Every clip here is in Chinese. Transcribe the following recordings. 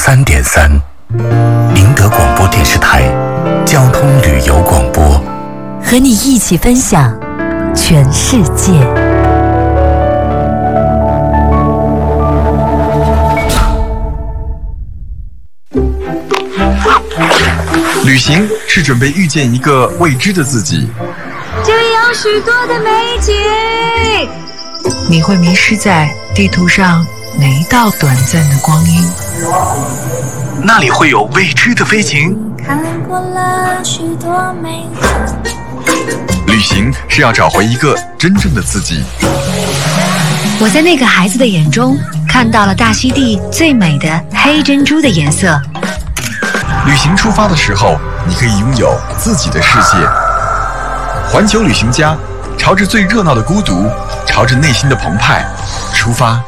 93.3，宁德广播电视台交通旅游广播， 和你一起分享全世界。 旅行是准备遇见一个未知的自己， 这里有许多的美景， 你会迷失在地图上哪一道短暂的光阴？ 那里会有未知的飞行。 看过了许多美景， 旅行是要找回一个真正的自己。 我在那个孩子的眼中看到了大溪地最美的黑珍珠的颜色。 旅行出发的时候，你可以拥有自己的世界。环球旅行家，朝着最热闹的孤独，朝着内心的澎湃出发。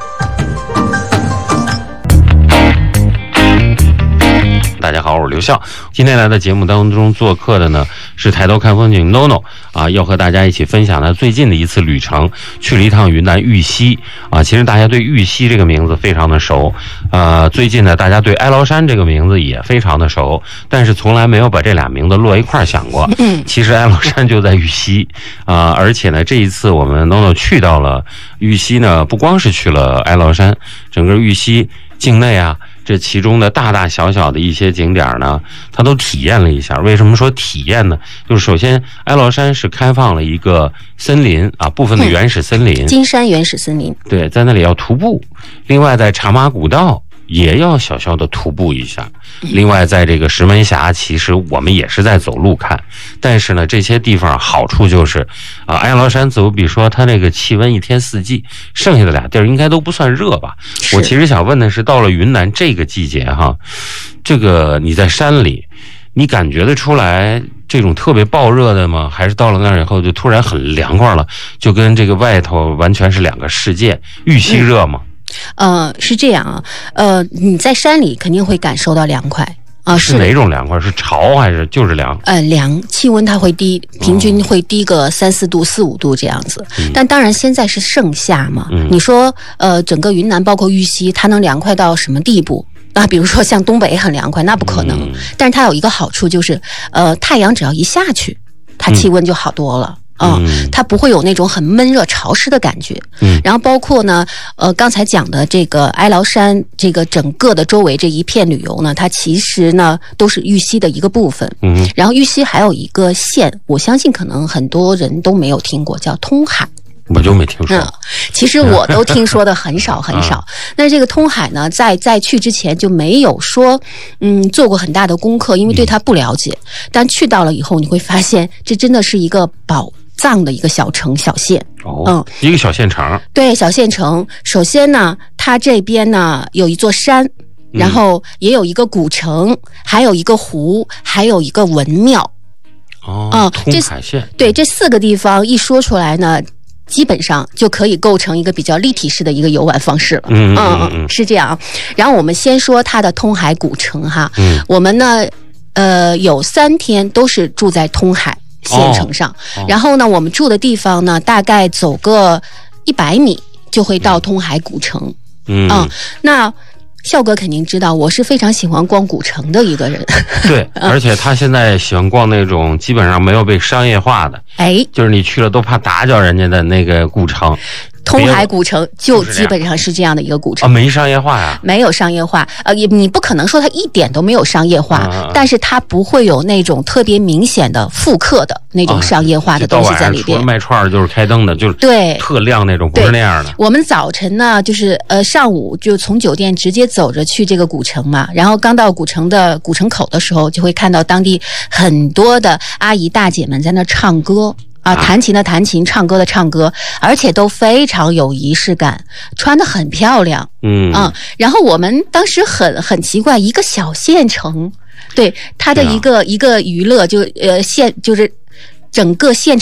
大家好，我是刘笑。今天来到节目当中做客的呢是抬头看风景 NONO 啊，要和大家一起分享他最近的一次旅程，去了一趟云南玉溪啊。其实大家对玉溪这个名字非常的熟，最近呢大家对哀牢山这个名字也非常的熟，但是从来没有把这俩名字摞一块想过。其实哀牢山就在玉溪啊，而且呢这一次我们 NONO 去到了玉溪呢，不光是去了哀牢山，整个玉溪境内啊，这其中的大大小小的一些景点呢，他都体验了一下。为什么说体验呢？就是首先哀牢山是开放了一个森林啊，部分的原始森林， 金山原始森林， 对，在那里要徒步。另外在茶马古道也要小小的徒步一下。另外在这个石门峡，其实我们也是在走路看，但是呢这些地方好处就是哀牢山自我比说它这个气温一天四季，剩下的俩地儿应该都不算热吧。我其实想问的是，到了云南这个季节哈，这个你在山里你感觉得出来这种特别暴热的吗？还是到了那儿以后就突然很凉快了，就跟这个外头完全是两个世界？玉溪热吗？ 是这样啊，你在山里肯定会感受到凉快啊。 是哪种凉快？是潮还是就是凉？ 凉，气温它会低，平均会低个3-4度、4-5度这样子。但当然现在是盛夏嘛，你说整个云南包括玉溪，它能凉快到什么地步？啊，比如说像东北很凉快，那不可能。但是它有一个好处就是，太阳只要一下去，它气温就好多了。它不会有那种很闷热潮湿的感觉。然后包括呢，刚才讲的这个哀牢山，这个整个的周围这一片旅游呢，它其实呢都是玉溪的一个部分。然后玉溪还有一个县，我相信可能很多人都没有听过，叫通海。 我就没听说。 其实我都听说的很少很少。那这个通海呢，在去之前就没有说做过很大的功课，因为对它不了解。但去到了以后，你会发现这真的是一个宝藏的一个小城小县。 一个小县城。对， 小县城。首先呢，它这边呢有一座山，然后也有一个古城，还有一个湖，还有一个文庙。 通海县。 对，这4个地方一说出来呢，基本上就可以构成一个比较立体式的一个游玩方式了。是这样。然后我们先说它的通海古城哈。我们呢有3天都是住在通海县城上。然后呢我们住的地方呢，大概走个100米就会到通海古城。那笑哥肯定知道，我是非常喜欢逛古城的一个人。 对，而且他现在喜欢逛那种基本上没有被商业化的，就是你去了都怕打搅人家的那个古城。 通海古城就基本上是这样的一个古城。 没商业化呀？ 没有商业化。你不可能说它一点都没有商业化，但是它不会有那种特别明显的复刻的那种商业化的东西在里边。 除了卖串就是开灯的，就是对特亮那种，不是那样的。 我们早晨呢，就是上午就从酒店直接走着去这个古城嘛，然后刚到古城口的时候，就会看到当地很多的阿姨大姐们在那唱歌。弹琴的弹琴，唱歌的唱歌，而且都非常有仪式感，穿得很漂亮。然后我们当时很奇怪，一个小县城，对它的一个娱乐就是整个县城